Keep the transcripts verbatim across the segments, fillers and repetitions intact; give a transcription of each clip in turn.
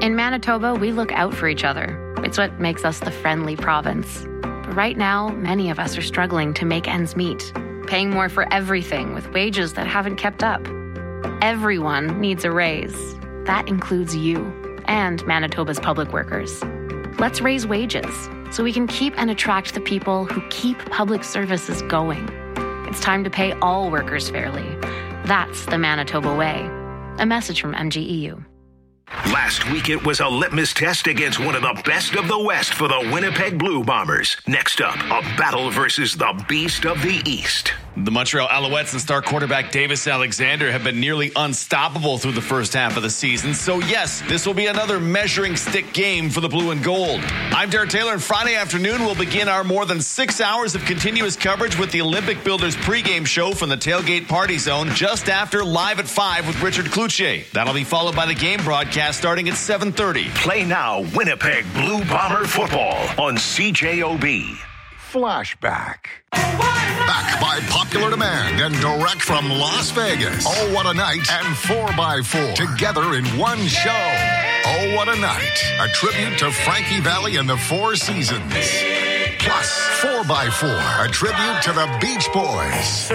In Manitoba, we look out for each other. It's what makes us the friendly province. But right now, many of us are struggling to make ends meet, paying more for everything with wages that haven't kept up. Everyone needs a raise. That includes you and Manitoba's public workers. Let's raise wages so we can keep and attract the people who keep public services going. It's time to pay all workers fairly. That's the Manitoba way. A message from M G E U. Last week, it was a litmus test against one of the best of the West for the Winnipeg Blue Bombers. Next up, a battle versus the Beast of the East. The Montreal Alouettes and star quarterback Davis Alexander have been nearly unstoppable through the first half of the season. So yes, this will be another measuring stick game for the blue and gold. I'm Derek Taylor, and Friday afternoon we'll begin our more than six hours of continuous coverage with the Olympic Builders pregame show from the Tailgate Party Zone just after Live at five with Richard Cloutier. That'll be followed by the game broadcast starting at seven thirty. Play now Winnipeg Blue Bomber football on C J O B. Flashback. Back by popular demand and direct from Las Vegas. Oh, what a night and four by four together in one show. Oh, what a night. A tribute to Frankie Valli and the Four Seasons. Plus, four by four, a tribute to the Beach Boys,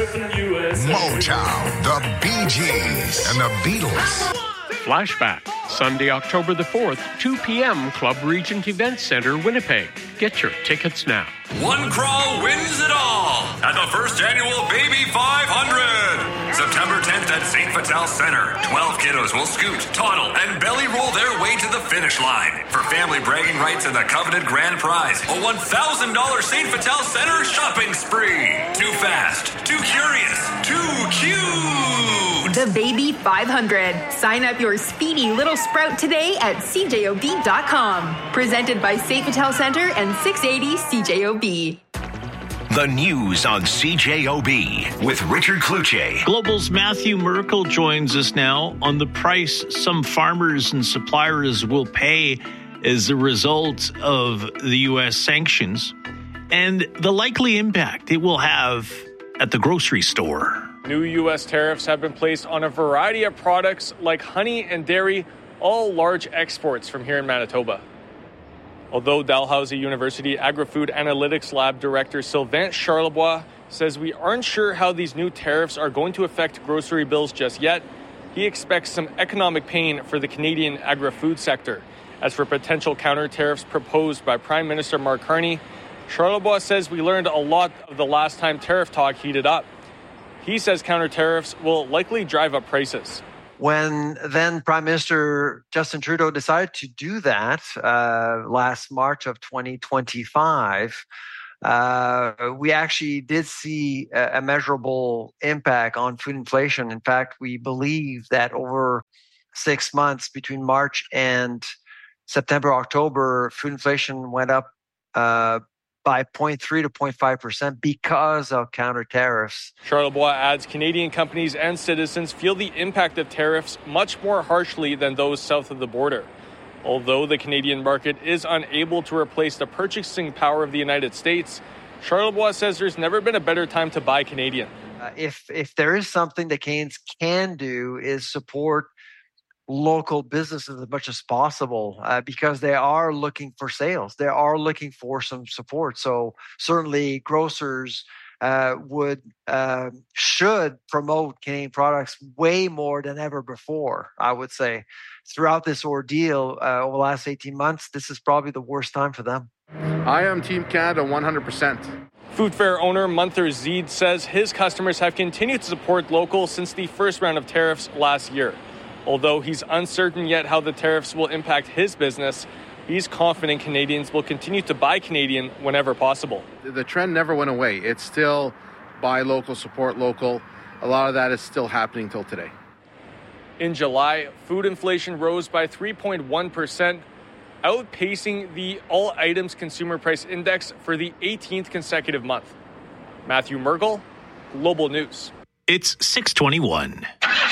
Motown, the Bee Gees, and the Beatles. Flashback, Sunday, October the fourth, two p.m., Club Regent Event Center, Winnipeg. Get your tickets now. One crawl wins it all at the first annual Baby five hundred. September tenth at Saint Vital Center. twelve kiddos will scoot, toddle, and belly roll their way to the finish line. For family bragging rights and the coveted grand prize, a one thousand dollars Saint Vital Center shopping spree. Too fast, too curious, too cute. The Baby five hundred. Sign up your speedy little sprout today at C J O B dot com. Presented by Saint Vital Center and six eighty C J O B. The news on C J O B with Richard Cloutier. Global's Matthew Merkel joins us now on the price some farmers and suppliers will pay as a result of the U S sanctions and the likely impact it will have at the grocery store. New U S tariffs have been placed on a variety of products like honey and dairy, all large exports from here in Manitoba. Although Dalhousie University Agri-Food Analytics Lab Director Sylvain Charlebois says we aren't sure how these new tariffs are going to affect grocery bills just yet, he expects some economic pain for the Canadian agri-food sector. As for potential counter tariffs proposed by Prime Minister Mark Carney, Charlebois says we learned a lot of the last time tariff talk heated up. He says counter tariffs will likely drive up prices. When then Prime Minister Justin Trudeau decided to do that uh, last March of twenty twenty-five, uh, we actually did see a, a measurable impact on food inflation. In fact, we believe that over six months between March and September, October, food inflation went up uh, by zero point three to zero point five percent because of counter tariffs. Charlebois adds Canadian companies and citizens feel the impact of tariffs much more harshly than those south of the border. Although the Canadian market is unable to replace the purchasing power of the United States, Charlebois says there's never been a better time to buy Canadian. Uh, if if there is something that Canadians can do is support local businesses as much as possible uh, because they are looking for sales. They are looking for some support. So certainly grocers uh, would uh, should promote Canadian products way more than ever before, I would say. Throughout this ordeal uh, over the last eighteen months, this is probably the worst time for them. I am Team Canada one hundred percent. Food Fair owner Munther Zeed says his customers have continued to support local since the first round of tariffs last year. Although he's uncertain yet how the tariffs will impact his business, he's confident Canadians will continue to buy Canadian whenever possible. The trend never went away. It's still buy local, support local. A lot of that is still happening till today. In July, food inflation rose by three point one percent, outpacing the All Items Consumer Price Index for the eighteenth consecutive month. Matthew Merkel, Global News. It's six twenty-one.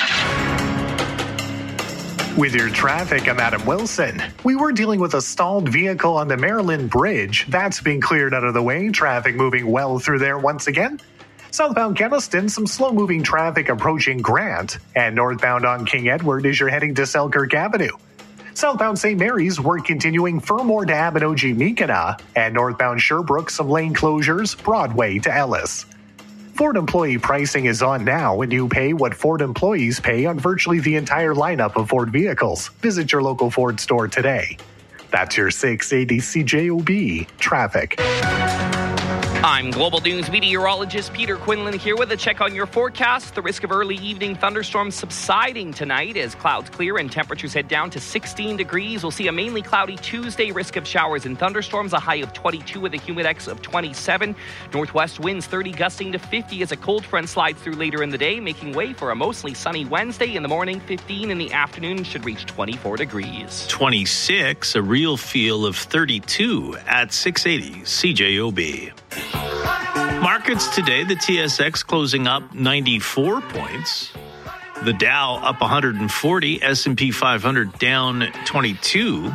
With your traffic, I'm Adam Wilson. We were dealing with a stalled vehicle on the Maryland Bridge. That's being cleared out of the way. Traffic moving well through there once again. Southbound Keniston, some slow-moving traffic approaching Grant. And northbound on King Edward as you're heading to Selkirk Avenue. Southbound Saint Mary's, work continuing Furmore to Abinogi Mikana, and northbound Sherbrooke, some lane closures, Broadway to Ellis. Ford employee pricing is on now, and you pay what Ford employees pay on virtually the entire lineup of Ford vehicles. Visit your local Ford store today. That's your six eighty C J O B traffic. I'm Global News meteorologist Peter Quinlan here with a check on your forecast. The risk of early evening thunderstorms subsiding tonight as clouds clear and temperatures head down to sixteen degrees. We'll see a mainly cloudy Tuesday, risk of showers and thunderstorms, a high of twenty-two with a humidex of twenty-seven. Northwest winds thirty gusting to fifty as a cold front slides through later in the day, making way for a mostly sunny Wednesday. In the morning, fifteen in the afternoon, should reach twenty-four degrees. twenty-six, a real feel of thirty-two at six eighty C J O B. Markets today, the T S X closing up ninety-four points. The Dow up one hundred forty, S and P five hundred down twenty-two.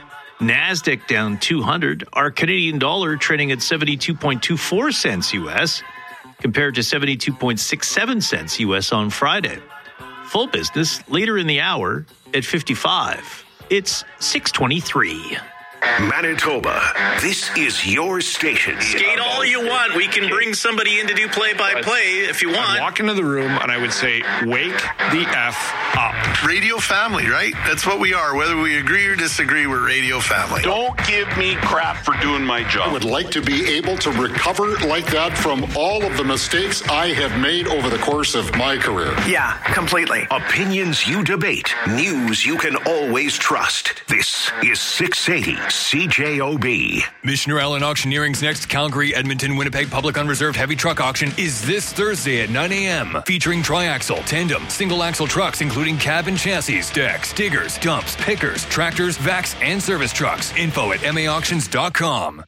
NASDAQ down two hundred. Our Canadian dollar trading at seventy-two point two four cents U S compared to seventy-two point six seven cents U S on Friday. Full business later in the hour at fifty-five. It's six twenty-three. Manitoba, this is your station. Skate all you want. We can bring somebody in to do play-by-play if you want. I'd walk into the room and I would say, wake the F up. Radio family, right? That's what we are. Whether we agree or disagree, we're radio family. Don't give me crap for doing my job. I would like to be able to recover like that from all of the mistakes I have made over the course of my career. Yeah, completely. Opinions you debate. News you can always trust. This is six eighty C J O B. Missioner Allen Auctioneering's next Calgary, Edmonton, Winnipeg Public Unreserved Heavy Truck Auction is this Thursday at nine a.m. Featuring triaxle, tandem, single-axle trucks including cab and chassis, decks, diggers, dumps, pickers, tractors, vacs, and service trucks. Info at m a auctions dot com.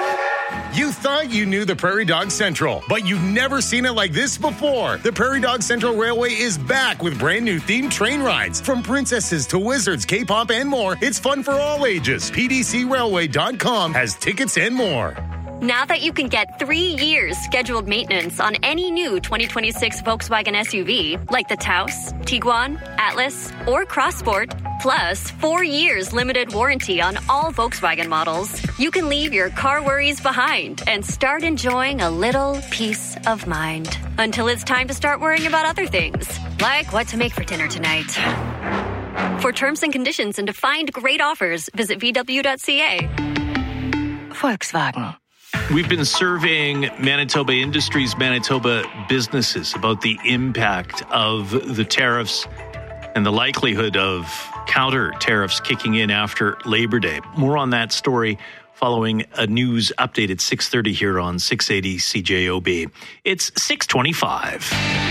You thought you knew the Prairie Dog Central, but you've never seen it like this before. The Prairie Dog Central Railway is back with brand new themed train rides. From princesses to wizards, K-pop, and more, it's fun for all ages. P D C railway dot com has tickets and more. Now that you can get three years scheduled maintenance on any new twenty twenty-six Volkswagen S U V, like the Taos, Tiguan, Atlas, or Crossport, plus four years limited warranty on all Volkswagen models, you can leave your car worries behind and start enjoying a little peace of mind. Until it's time to start worrying about other things, like what to make for dinner tonight. For terms and conditions and to find great offers, visit v w dot c a. Volkswagen. We've been surveying Manitoba Industries, Manitoba businesses about the impact of the tariffs and the likelihood of counter tariffs kicking in after Labor Day. More on that story following a news update at six thirty here on six eighty C J O B. It's six twenty-five.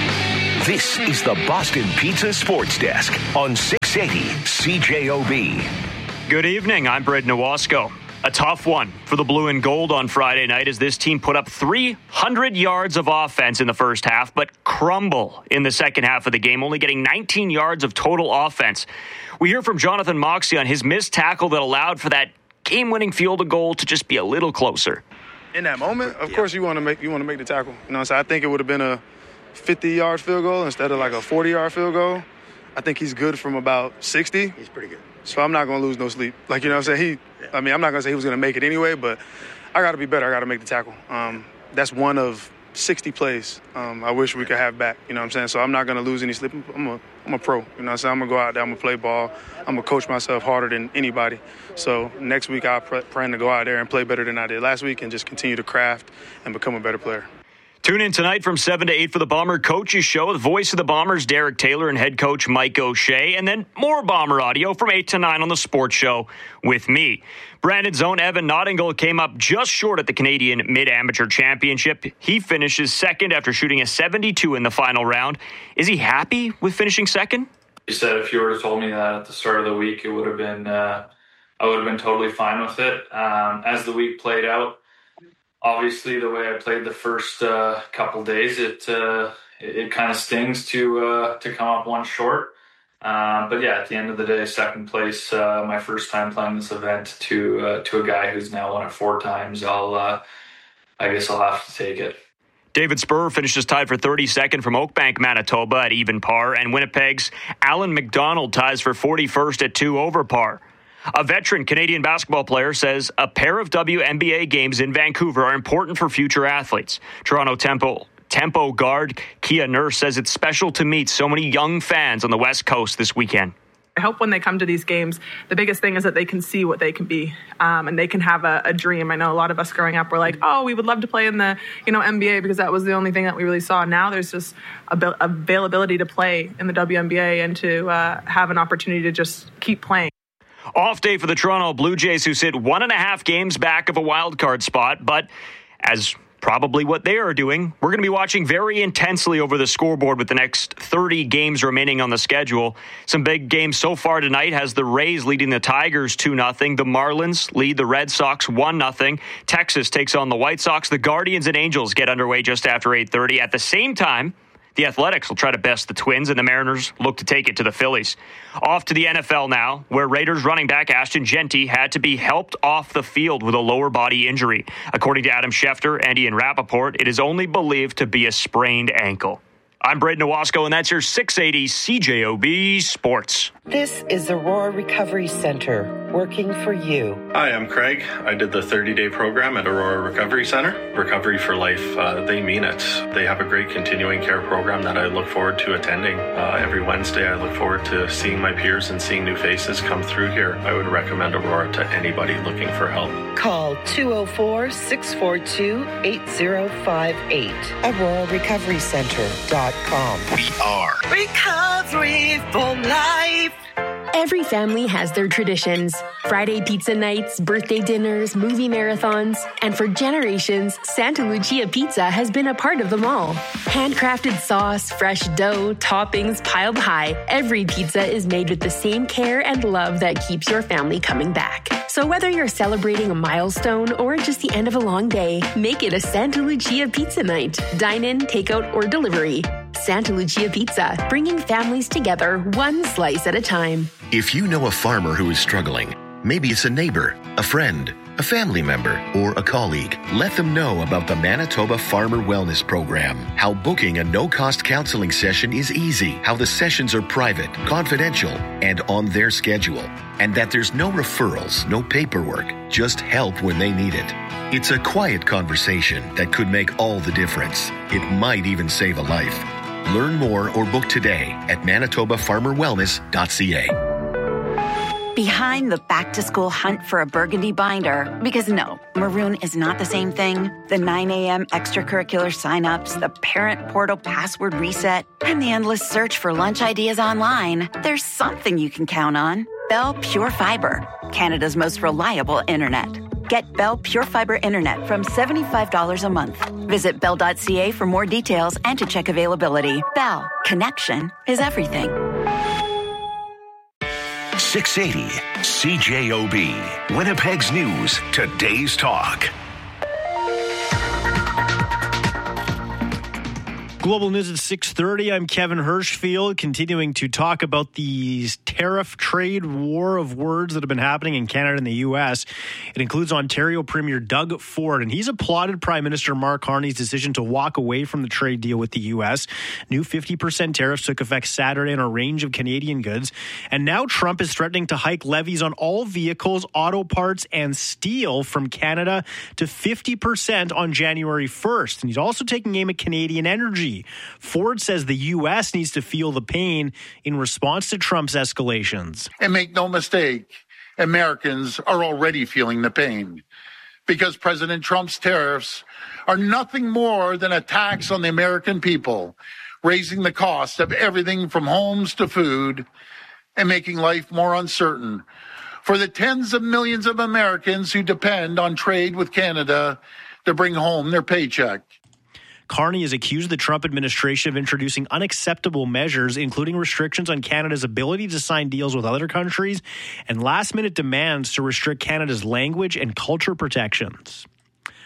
This is the Boston Pizza Sports Desk on six eighty C J O B. Good evening. I'm Brad Nowosco. A tough one for the Blue and Gold on Friday night as this team put up three hundred yards of offense in the first half, but crumble in the second half of the game, only getting nineteen yards of total offense. We hear from Jonathan Moxey on his missed tackle that allowed for that game-winning field goal to just be a little closer. In that moment, of yeah. course, you want to make you want to make the tackle. You know, so I think it would have been a fifty-yard field goal instead of like a forty-yard field goal. I think he's good from about sixty. He's pretty good. So I'm not going to lose no sleep. Like, you know what I'm saying? He, yeah. I mean, I'm not going to say he was going to make it anyway, but I got to be better. I got to make the tackle. Um, that's one of sixty plays um, I wish we could have back. You know what I'm saying? So I'm not going to lose any sleep. I'm a, I'm a pro. You know what I'm saying? I'm going to go out there. I'm going to play ball. I'm going to coach myself harder than anybody. So next week I plan to go out there and play better than I did last week and just continue to craft and become a better player. Tune in tonight from seven to eight for the Bomber Coaches Show. The voice of the Bombers, Derek Taylor, and head coach Mike O'Shea. And then more Bomber audio from eight to nine on the Sports Show with me. Brandon's own Evan Nottingham came up just short at the Canadian Mid-Amateur Championship. He finishes second after shooting a seventy-two in the final round. Is he happy with finishing second? You said if you would have told me that at the start of the week, it would have been, uh, I would have been totally fine with it. Um, as the week played out, obviously, the way I played the first uh, couple days, it uh, it, it kind of stings to uh, to come up one short. Um, but yeah, at the end of the day, second place, uh, my first time playing this event to uh, to a guy who's now won it four times. I'll uh, I guess I'll have to take it. David Spur finishes tied for thirty-second from Oakbank, Manitoba at even par, and Winnipeg's Alan McDonald ties for forty-first at two over par. A veteran Canadian basketball player says a pair of W N B A games in Vancouver are important for future athletes. Toronto Tempo, Tempo guard Kia Nurse says it's special to meet so many young fans on the West Coast this weekend. I hope when they come to these games, the biggest thing is that they can see what they can be, um, and they can have a, a dream. I know a lot of us growing up were like, oh, we would love to play in the you know N B A because that was the only thing that we really saw. Now there's just a availability to play in the W N B A and to uh, have an opportunity to just keep playing. Off day for the Toronto Blue Jays, who sit one and a half games back of a wild card spot, but as probably what they are doing, we're going to be watching very intensely over the scoreboard with the next thirty games remaining on the schedule. Some big games so far tonight has the Rays leading the Tigers two nothing. The Marlins lead the Red Sox one nothing. Texas takes on the White Sox. The Guardians and Angels get underway just after eight thirty. At the same time, the Athletics will try to best the Twins, and the Mariners look to take it to the Phillies. Off to the N F L now, where Raiders running back Ashton Genty had to be helped off the field with a lower body injury. According to Adam Schefter and Ian Rappaport, it is only believed to be a sprained ankle. I'm Braden Owasco, and that's your six eighty C J O B Sports. This is Aurora Recovery Center, working for you. Hi, I'm Craig. I did the thirty-day program at Aurora Recovery Center. Recovery for Life, uh, they mean it. They have a great continuing care program that I look forward to attending. Uh, every Wednesday, I look forward to seeing my peers and seeing new faces come through here. I would recommend Aurora to anybody looking for help. Call two oh four, six four two, eight oh five eight. Aurora Recovery Center dot com. We are Recovery for Life. Every family has their traditions. Friday pizza nights, birthday dinners, movie marathons. And for generations, Santa Lucia Pizza has been a part of them all. Handcrafted sauce, fresh dough, toppings piled high. Every pizza is made with the same care and love that keeps your family coming back. So whether you're celebrating a milestone or just the end of a long day, make it a Santa Lucia Pizza night. Dine in, takeout, or delivery. Santa Lucia Pizza, bringing families together one slice at a time. If you know a farmer who is struggling, maybe it's a neighbor, a friend, a family member, or a colleague, let them know about the Manitoba Farmer Wellness Program. How booking a no-cost counseling session is easy, how the sessions are private, confidential, and on their schedule, and that there's no referrals, no paperwork, just help when they need it. It's a quiet conversation that could make all the difference. It might even save a life. Learn more or book today at manitoba farmer wellness dot c a. Behind the back-to-school hunt for a burgundy binder, because no, maroon is not the same thing, the nine a.m. extracurricular signups, the parent portal password reset, and the endless search for lunch ideas online, there's something you can count on. Bell Pure Fiber, Canada's most reliable internet. Get Bell Pure Fiber Internet from seventy-five dollars a month. Visit bell dot c a for more details and to check availability. Bell, connection is everything. six eighty C J O B, Winnipeg's News, Today's Talk. Global News at six thirty. I'm Kevin Hirschfield, continuing to talk about these tariff trade war of words that have been happening in Canada and the U S. It includes Ontario Premier Doug Ford, and he's applauded Prime Minister Mark Carney's decision to walk away from the trade deal with the U S. New fifty percent tariffs took effect Saturday on a range of Canadian goods, and now Trump is threatening to hike levies on all vehicles, auto parts, and steel from Canada to fifty percent on January first. And he's also taking aim at Canadian energy. Ford says the U S needs to feel the pain in response to Trump's escalations. And make no mistake, Americans are already feeling the pain because President Trump's tariffs are nothing more than a tax on the American people, raising the cost of everything from homes to food and making life more uncertain for the tens of millions of Americans who depend on trade with Canada to bring home their paycheck. Carney has accused the Trump administration of introducing unacceptable measures, including restrictions on Canada's ability to sign deals with other countries and last-minute demands to restrict Canada's language and culture protections.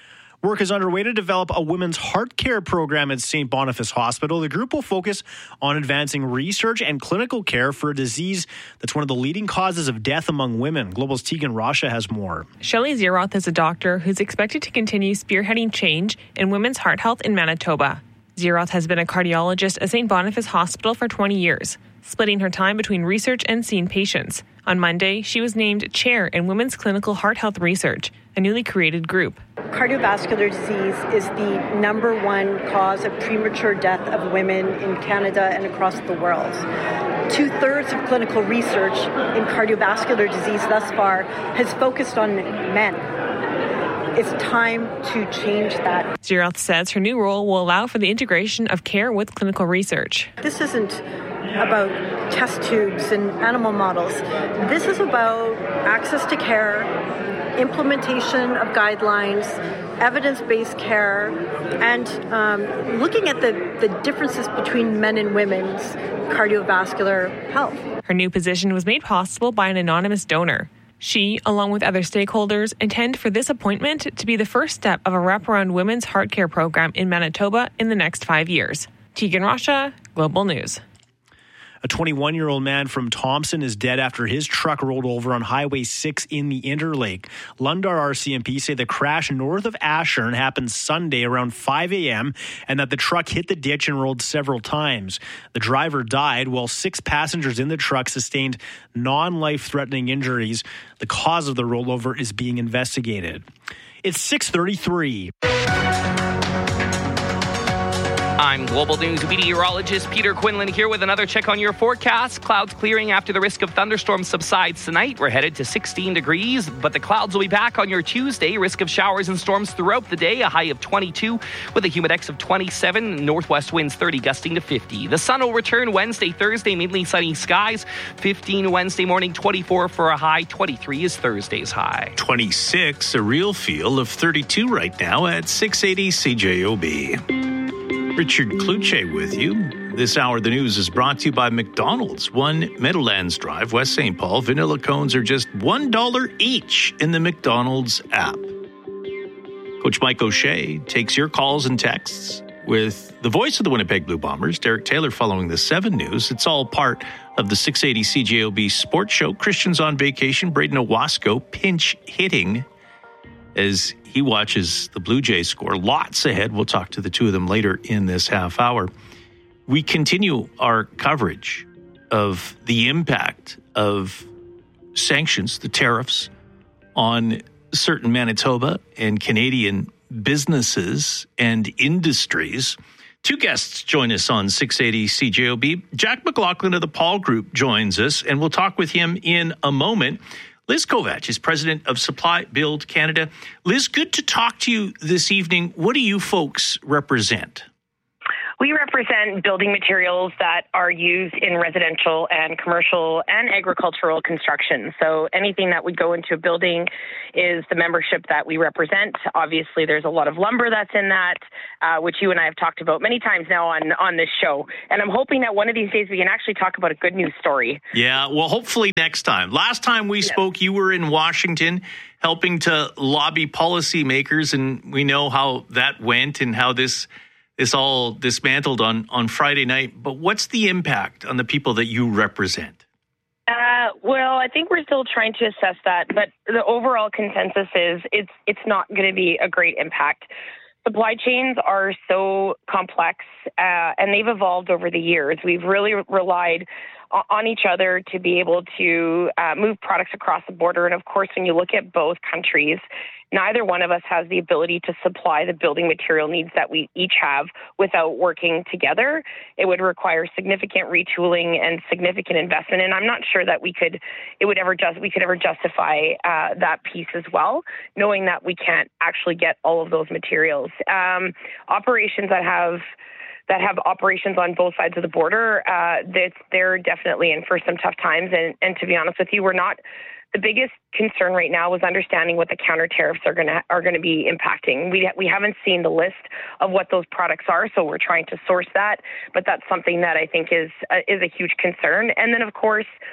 Work is underway to develop a women's heart care program at Saint Boniface Hospital. The group will focus on advancing research and clinical care for a disease that's one of the leading causes of death among women. Global's Tegan Rasha has more. Shelley Zeroth is a doctor who's expected to continue spearheading change in women's heart health in Manitoba. Zeroth has been a cardiologist at Saint Boniface Hospital for twenty years, splitting her time between research and seeing patients. On Monday, she was named chair in Women's Clinical Heart Health Research, a newly created group. Cardiovascular disease is the number one cause of premature death of women in Canada and across the world. Two-thirds of clinical research in cardiovascular disease thus far has focused on men. It's time to change that. Zeroth says her new role will allow for the integration of care with clinical research. This isn't about test tubes and animal models. This is about access to care, implementation of guidelines, evidence-based care, and um, looking at the, the differences between men and women's cardiovascular health. Her new position was made possible by an anonymous donor. She, along with other stakeholders, intend for this appointment to be the first step of a wraparound women's heart care program in Manitoba in the next five years. Tegan Rasha, Global News. A twenty-one-year-old man from Thompson is dead after his truck rolled over on Highway six in the Interlake. Lundar R C M P say the crash north of Ashern happened Sunday around five a.m. and that the truck hit the ditch and rolled several times. The driver died while six passengers in the truck sustained non-life-threatening injuries. The cause of the rollover is being investigated. It's six thirty-three. I'm Global News meteorologist Peter Quinlan here with another check on your forecast. Clouds clearing after the risk of thunderstorms subsides tonight. We're headed to sixteen degrees, but the clouds will be back on your Tuesday. Risk of showers and storms throughout the day, a high of twenty-two with a humidex of twenty-seven. Northwest winds thirty, gusting to fifty. The sun will return Wednesday, Thursday, mainly sunny skies. fifteen Wednesday morning, twenty-four for a high. twenty-three is Thursday's high. twenty-six, a real feel of thirty-two right now at six eighty C J O B. Richard Kluche with you. This hour of the news is brought to you by McDonald's. One Meadowlands Drive, West Saint Paul. Vanilla cones are just one dollar each in the McDonald's app. Coach Mike O'Shea takes your calls and texts with the voice of the Winnipeg Blue Bombers, Derek Taylor, following the seven News. It's all part of the six eighty C J O B Sports Show. Christian's on vacation. Braden Owasco pinch hitting as he watches the Blue Jays score. Lots ahead. We'll talk to the two of them later in this half hour. We continue our coverage of the impact of sanctions, the tariffs on certain Manitoba and Canadian businesses and industries. Two guests join us on six eighty C J O B. Jack McLaughlin of the Paul Group joins us, and we'll talk with him in a moment. Liz Kovach is president of Supply Build Canada. Liz, good to talk to you this evening. What do you folks represent? We represent building materials that are used in residential and commercial and agricultural construction. So anything that would go into a building is the membership that we represent. Obviously, there's a lot of lumber that's in that, uh, which you and I have talked about many times now on, on this show. And I'm hoping that one of these days we can actually talk about a good news story. Yeah, well, hopefully next time. Last time we yes. spoke, you were in Washington helping to lobby policymakers, and we know how that went and how this This all dismantled on, on Friday night. But what's the impact on the people that you represent? Uh, well, I think we're still trying to assess that. But the overall consensus is it's it's not going to be a great impact. Supply chains are so complex, uh, and they've evolved over the years. We've really relied on each other to be able to uh, move products across the border. And of course, when you look at both countries, neither one of us has the ability to supply the building material needs that we each have without working together. It would require significant retooling and significant investment. And I'm not sure that we could, it would ever just, we could ever justify uh, that piece as well, knowing that we can't actually get all of those materials. Um, operations that have that have operations on both sides of the border, uh, that they're definitely in for some tough times. And, and to be honest with you, we're not, the biggest concern right now is understanding what the counter tariffs are going to are going to be impacting. We we haven't seen the list of what those products are, so we're trying to source that. But that's something that I think is uh, is a huge concern. And then, of course,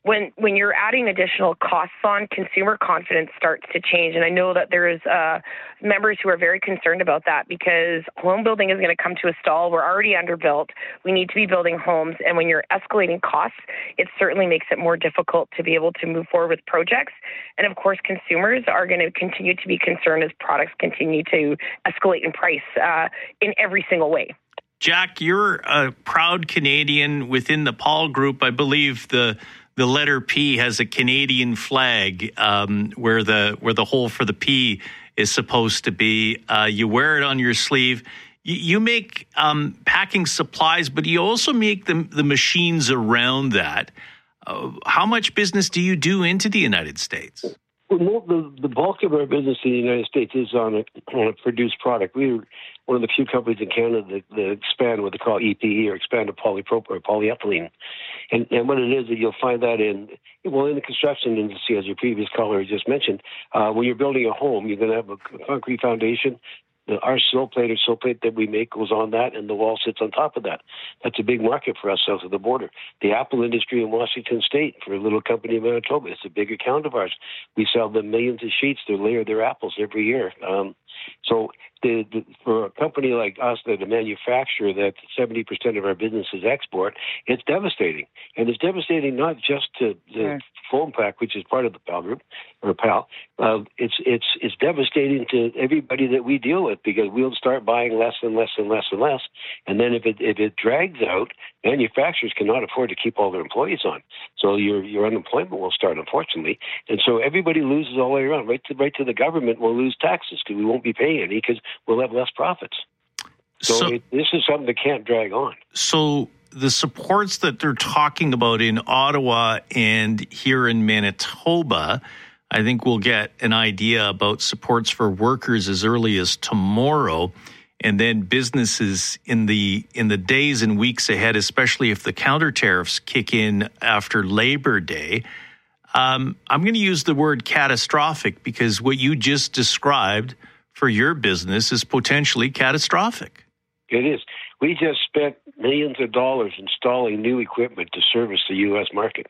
when when you're adding additional costs on, consumer confidence starts to change. And I know that there's uh, members who are very concerned about that because home building is going to come to a stall. We're already underbuilt. We need to be building homes. And when you're escalating costs, it certainly makes it more difficult to be able to move forward with projects. And of course, consumers are going to continue to be concerned as products continue to escalate in price uh, in every single way. Jack, you're a proud Canadian within the Paul Group. I believe the the letter P has a Canadian flag um, where the where the hole for the P is supposed to be. Uh, you wear it on your sleeve. You, you make um, packing supplies, but you also make the, the machines around that. Uh, how much business do you do into the United States? Well, the, the bulk of our business in the United States is on a, on a produced product. We're one of the few companies in Canada that, that expand what they call E P E, or expanded polypropylene or polyethylene. And, and what it is, that you'll find that in, well, in the construction industry, as your previous caller just mentioned, uh, when you're building a home, you're going to have a concrete foundation. The, our sill plate or sill plate that we make goes on that, and the wall sits on top of that. That's a big market for us south of the border. The apple industry in Washington State, for a little company in Manitoba, it's a big account of ours. We sell them millions of sheets to layer their apples every year. Um, so the, the, for a company like us that a manufacturer that seventy percent of our business is export, it's devastating. And it's devastating not just to the yeah. foam pack, which is part of the PAL group, or PAL. Uh, it's, it's, it's devastating to everybody that we deal with, because we'll start buying less and less and less and less. And then if it, if it drags out, manufacturers cannot afford to keep all their employees on. So your, your unemployment will start, unfortunately. And so everybody loses all the way around. Right to, right to the government will lose taxes because we won't be paying any because we'll have less profits. So, so it, this is something that can't drag on. So the supports that they're talking about in Ottawa and here in Manitoba, I think we'll get an idea about supports for workers as early as tomorrow, and then businesses in the in the days and weeks ahead, especially if the counter tariffs kick in after Labor Day. Um, I'm going to use the word catastrophic because what you just described for your business is potentially catastrophic. It is. We just spent millions of dollars installing new equipment to service the U S market.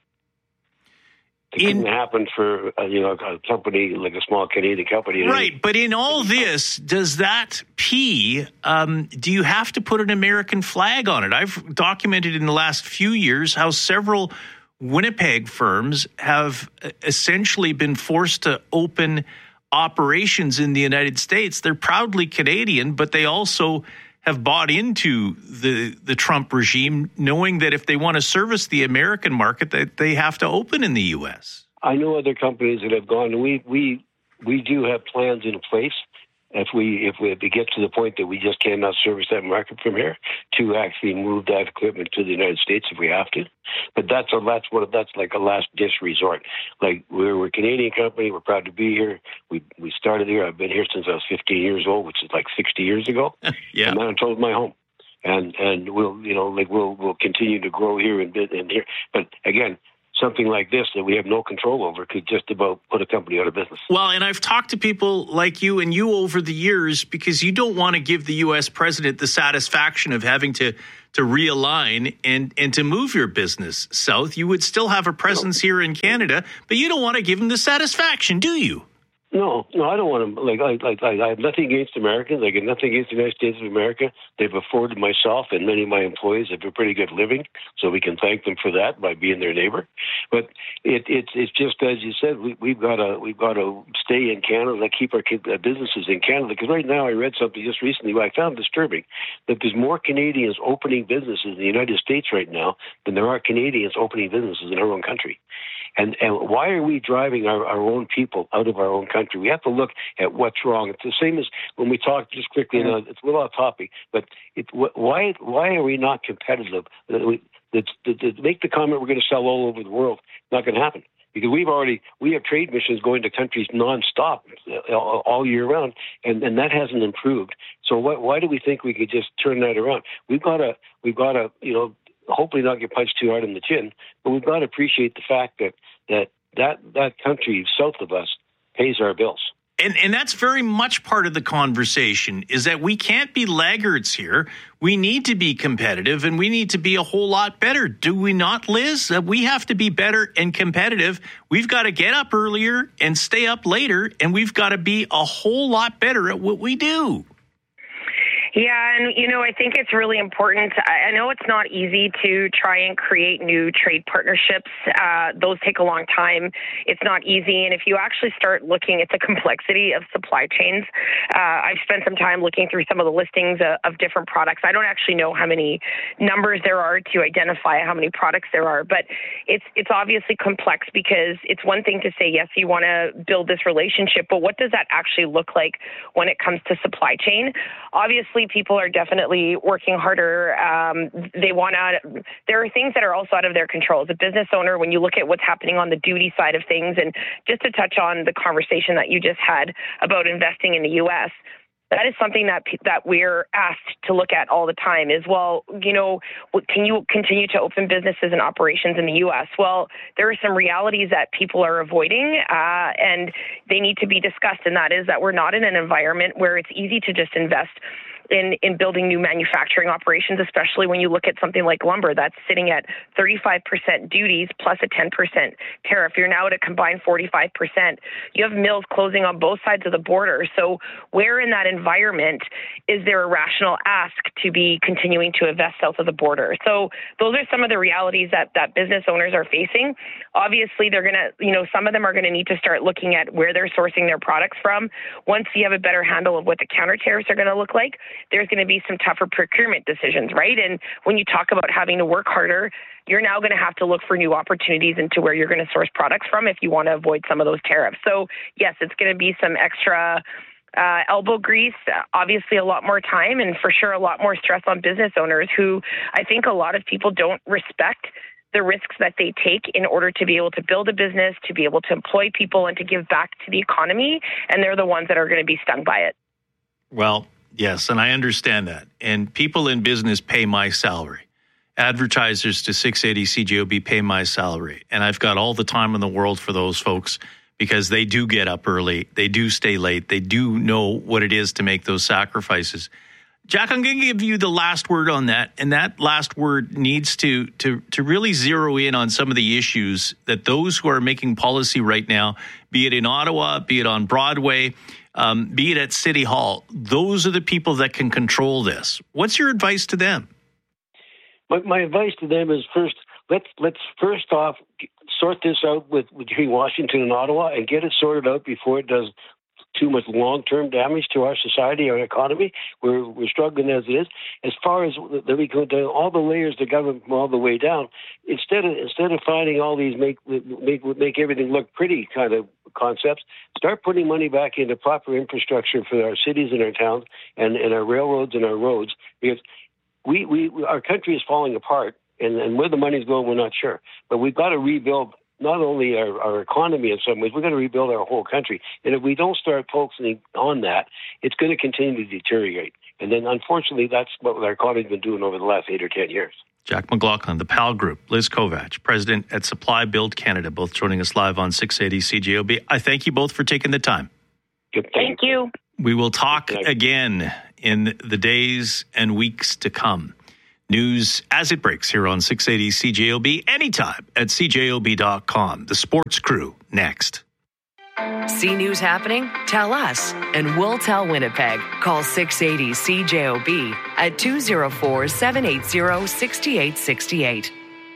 It in, couldn't happen for uh, you know a company like a small Canadian company. Right, but in all this, does that P, um, do you have to put an American flag on it? I've documented in the last few years how several Winnipeg firms have essentially been forced to open operations in the United States. They're proudly Canadian, but they also have bought into the the Trump regime, knowing that if they want to service the American market, that they have to open in the U S. I know other companies that have gone. We we we do have plans in place. If we if we, if we get to the point that we just cannot service that market from here, to actually move that equipment to the United States if we have to. But that's a that's what that's like a last ditch resort. Like we're, we're a Canadian company, we're proud to be here. We we started here. I've been here since I was fifteen years old, which is like sixty years ago. Yeah, and Manitoba's my home, and and we'll you know like we'll we'll continue to grow here and and here. But again, something like this that we have no control over could just about put a company out of business. Well, and I've talked to people like you and you over the years because you don't want to give the U S president the satisfaction of having to, to realign and, and to move your business south. You would still have a presence here in Canada, but you don't want to give him the satisfaction, do you? No, no, I don't want to. Like, I, like, I have nothing against Americans. I get nothing against the United States of America. They've afforded myself and many of my employees a pretty good living, so we can thank them for that by being their neighbor. But it, it, it's just as you said, we, we've got to we've got to stay in Canada, like keep our businesses in Canada. Because right now, I read something just recently I found disturbing that there's more Canadians opening businesses in the United States right now than there are Canadians opening businesses in our own country. And and why are we driving our, our own people out of our own country? We have to look at what's wrong. It's the same as when we talk just quickly. You know, it's a little off topic, but it, why why are we not competitive? To, to, to make the comment we're going to sell all over the world, not going to happen because we've already we have trade missions going to countries nonstop all year round, and, and that hasn't improved. So why, why do we think we could just turn that around? We've got to we've got to you know. hopefully not get punched too hard in the chin, but we've got to appreciate the fact that that that, that country south of us pays our bills. And and that's very much part of the conversation, is that we can't be laggards here. We need to be competitive, and we need to be a whole lot better. Do we not, Liz? Uh, we have to be better and competitive. We've got to get up earlier and stay up later, and we've got to be a whole lot better at what we do. Yeah, and, you know, I think it's really important. I know it's not easy to try and create new trade partnerships. Uh, those take a long time. It's not easy. And if you actually start looking at the complexity of supply chains, uh, I've spent some time looking through some of the listings of, of different products. I don't actually know how many numbers there are to identify how many products there are, but it's it's obviously complex, because it's one thing to say, yes, you want to build this relationship, but what does that actually look like when it comes to supply chain? Obviously, people are definitely working harder. Um, they want to, there are things that are also out of their control. As a business owner, when you look at what's happening on the duty side of things, and just to touch on the conversation that you just had about investing in the U S, that is something that that we're asked to look at all the time is, well, you know, can you continue to open businesses and operations in the U S? Well, there are some realities that people are avoiding, uh, and they need to be discussed. And that is that we're not in an environment where it's easy to just invest in, in building new manufacturing operations, especially when you look at something like lumber that's sitting at thirty-five percent duties plus a ten percent tariff. You're now at a combined forty-five percent. You have mills closing on both sides of the border. So where in that environment is there a rational ask to be continuing to invest south of the border? So those are some of the realities that, that business owners are facing. Obviously, they're going to, you know, some of them are going to need to start looking at where they're sourcing their products from. Once you have a better handle of what the counter tariffs are going to look like, there's going to be some tougher procurement decisions, right? And when you talk about having to work harder, you're now going to have to look for new opportunities into where you're going to source products from if you want to avoid some of those tariffs. So yes, it's going to be some extra uh, elbow grease, obviously a lot more time, and for sure a lot more stress on business owners who I think a lot of people don't respect the risks that they take in order to be able to build a business, to be able to employ people, and to give back to the economy. And they're the ones that are going to be stung by it. Well, yes, and I understand that. And people in business pay my salary. Advertisers to six eighty C J O B pay my salary. And I've got all the time in the world for those folks, because they do get up early. They do stay late. They do know what it is to make those sacrifices. Jack, I'm going to give you the last word on that. And that last word needs to, to, to really zero in on some of the issues that those who are making policy right now, be it in Ottawa, be it on Broadway, Um, be it at City Hall, those are the people that can control this. What's your advice to them? My, my advice to them is first, let's let's first off sort this out with between Washington and Ottawa, and get it sorted out before it does too much long-term damage to our society, our economy. We're we're struggling as it is. As far as let me go down all the layers of the government from all the way down, instead of instead of finding all these make make make everything look pretty kind of concepts, start putting money back into proper infrastructure for our cities and our towns and, and our railroads and our roads, because we, we our country is falling apart, and, and where the money's going, we're not sure. But we've got to rebuild not only our, our economy in some ways, we're going to rebuild our whole country. And if we don't start focusing on that, it's going to continue to deteriorate. And then, unfortunately, that's what our economy's been doing over the last eight or ten years. Jack McLaughlin, the PAL Group, Liz Kovach, president at Supply Build Canada, both joining us live on six eighty C J O B. I thank you both for taking the time. Good, thank you. We will talk again in the days and weeks to come. News as it breaks here on six eighty C J O B, anytime at C J O B dot com. The Sports Crew, next. See news happening? Tell us, and we'll tell Winnipeg. Call six eighty C J O B at two oh four, seven eight zero, six eight six eight.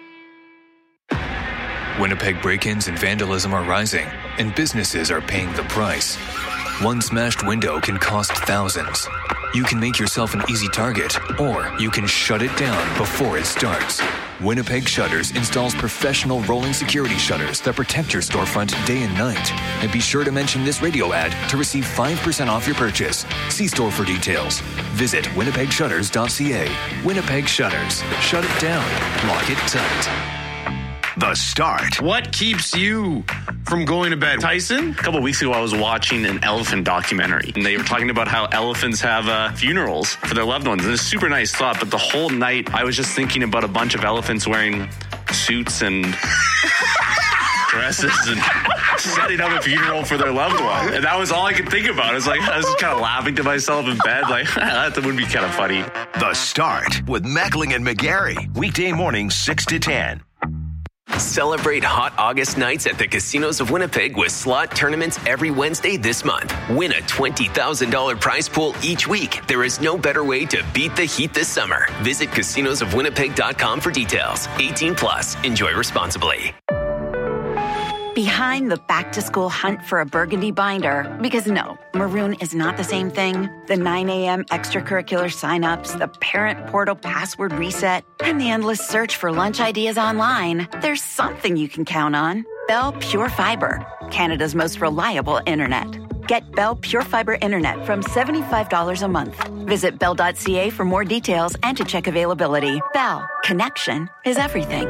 Winnipeg break-ins and vandalism are rising, and businesses are paying the price. One smashed window can cost thousands. You can make yourself an easy target, or you can shut it down before it starts. Winnipeg Shutters installs professional rolling security shutters that protect your storefront day and night. And be sure to mention this radio ad to receive five percent off your purchase. See store for details. Visit winnipeg shutters dot c a. Winnipeg Shutters. Shut it down. Lock it tight. The Start. What keeps you from going to bed? Tyson? A couple of weeks ago, I was watching an elephant documentary, and they were talking about how elephants have uh, funerals for their loved ones. And it's a super nice thought, but the whole night, I was just thinking about a bunch of elephants wearing suits and dresses and setting up a funeral for their loved one. And that was all I could think about. I was like, I was kind of laughing to myself in bed. Like, that would be kind of funny. The Start with Mackling and McGarry. Weekday mornings, six to ten. Celebrate hot August nights at the casinos of Winnipeg with slot tournaments every Wednesday this month. Win a twenty thousand dollars prize pool each week. There is no better way to beat the heat this summer. Visit casinos of winnipeg dot com for details. eighteen plus. Enjoy responsibly. Behind the back-to-school hunt for a burgundy binder, because no, maroon is not the same thing. The nine a.m. extracurricular signups, the parent portal password reset, and the endless search for lunch ideas online. There's something you can count on. Bell Pure Fiber, Canada's most reliable internet. Get Bell Pure Fiber internet from seventy-five dollars a month. Visit bell dot c a for more details and to check availability. Bell, connection is everything.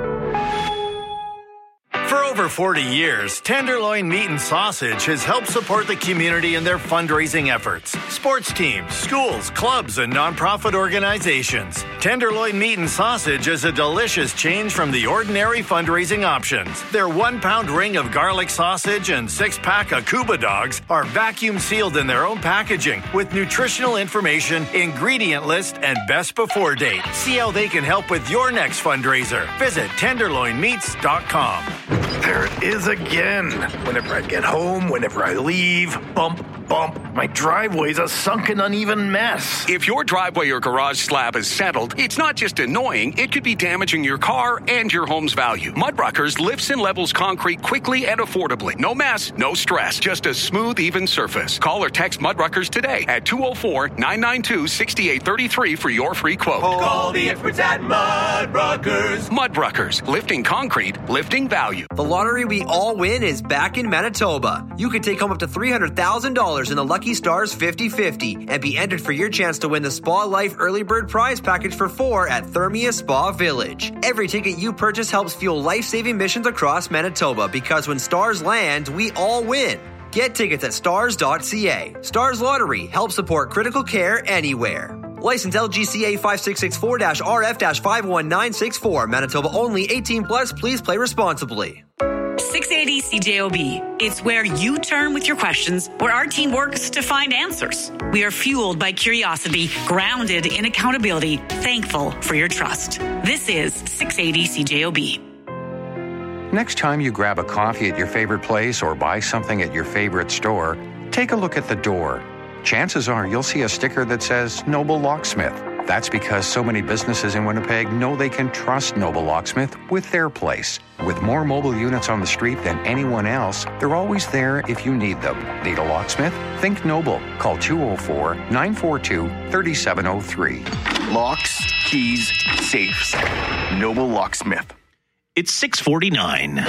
For over forty years, Tenderloin Meat and Sausage has helped support the community in their fundraising efforts. Sports teams, schools, clubs, and nonprofit organizations. Tenderloin Meat and Sausage is a delicious change from the ordinary fundraising options. Their one-pound ring of garlic sausage and six-pack of Cuba dogs are vacuum sealed in their own packaging with nutritional information, ingredient list, and best before date. See how they can help with your next fundraiser. Visit tenderloin meats dot com. There it is again. Whenever I get home, whenever I leave, bump, bump. My driveway's a sunken, uneven mess. If your driveway or garage slab is settled, it's not just annoying, it could be damaging your car and your home's value. Mudruckers lifts and levels concrete quickly and affordably. No mess, no stress, just a smooth, even surface. Call or text Mudruckers today at two oh four, nine nine two, six eight three three for your free quote. Call the experts at Mudruckers. Mudruckers, lifting concrete, lifting value. The lottery we all win is back in Manitoba. You can take home up to three hundred thousand dollars in the Lucky Stars fifty fifty and be entered for your chance to win the Spa Life Early Bird Prize Package for four at Thermia Spa Village. Every ticket you purchase helps fuel life-saving missions across Manitoba because when stars land, we all win. Get tickets at stars dot c a. Stars Lottery helps support critical care anywhere. License L G C A five six six four R F five one nine six four. Manitoba only. eighteen plus. Please play responsibly. six eighty C J O B. It's where you turn with your questions, where our team works to find answers. We are fueled by curiosity, grounded in accountability, thankful for your trust. This is six eighty C J O B. Next time you grab a coffee at your favorite place or buy something at your favorite store, take a look at the door. Chances are you'll see a sticker that says Noble Locksmith. That's because so many businesses in Winnipeg know they can trust Noble Locksmith with their place. With more mobile units on the street than anyone else, they're always there if you need them. Need a locksmith? Think Noble. Call two oh four, nine four two, three seven oh three. Locks, keys, safes. Noble Locksmith. It's six forty-nine.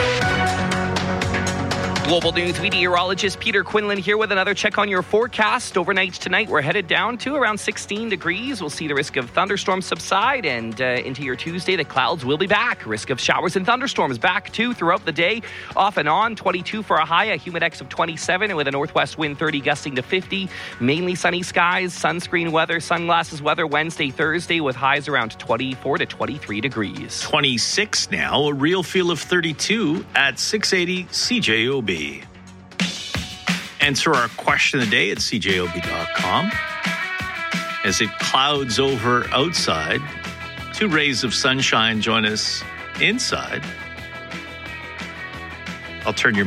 Global News meteorologist Peter Quinlan here with another check on your forecast. Overnight tonight, we're headed down to around sixteen degrees. We'll see the risk of thunderstorms subside, and uh, into your Tuesday, the clouds will be back. Risk of showers and thunderstorms back, too, throughout the day. Off and on, twenty-two for a high, a humidex of twenty-seven, and with a northwest wind thirty gusting to fifty. Mainly sunny skies, sunscreen weather, sunglasses weather Wednesday, Thursday, with highs around twenty-four to twenty-three degrees. twenty-six now, a real feel of thirty-two at six eighty C J O B. Answer our question of the day at c j o b dot com. As it clouds over outside, two rays of sunshine join us inside. I'll turn your